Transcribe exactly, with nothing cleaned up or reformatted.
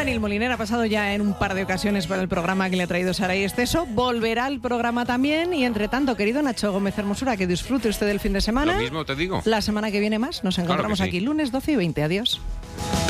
Daniel Moliner ha pasado ya en un par de ocasiones por el programa que le ha traído Saray Esteso. Volverá al programa también. Y entre tanto, querido Nacho Gómez Hermosura, que disfrute usted del fin de semana. Lo mismo te digo. La semana que viene más. Nos encontramos Claro que sí. aquí lunes doce y veinte. Adiós.